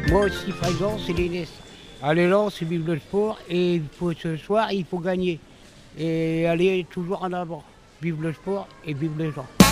Moi aussi, par exemple, c'est l'élan. À l'élan, c'est vive le sport et ce soir, il faut gagner. Et aller toujours en avant. Vive le sport et vive les gens.